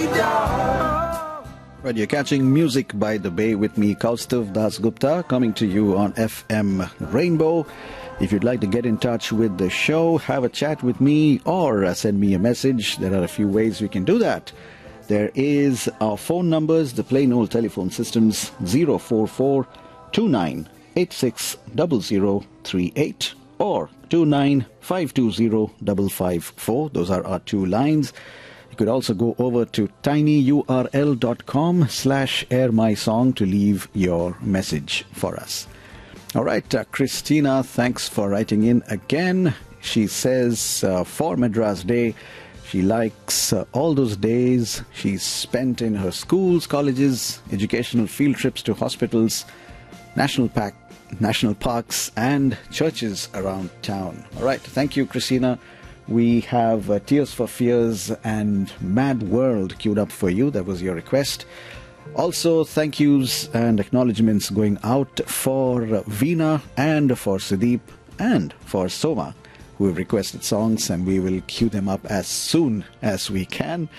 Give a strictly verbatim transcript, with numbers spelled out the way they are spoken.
Right, you're catching Music by the Bay with me, Kaustav Dasgupta, coming to you on F M Rainbow. If you'd like to get in touch with the show, have a chat with me, or uh, send me a message, there are a few ways we can do that. There is our phone numbers, the plain old telephone systems, zero four four two nine eight six zero zero three eight or two nine five two zero five five four. Those are our two lines. You could also go over to tinyurl.com slash airmysong to leave your message for us. All right, uh, Christina, thanks for writing in again. She says uh, for Madras Day, she likes uh, all those days she's spent in her schools, colleges, educational field trips to hospitals, national park, national parks, and churches around town. All right, thank you, Christina. We have uh, Tears for Fears and Mad World queued up for you. That was your request. Also, thank yous and acknowledgements going out for uh, Veena and for Sudeep and for Soma, who have requested songs, and we will queue them up as soon as we can.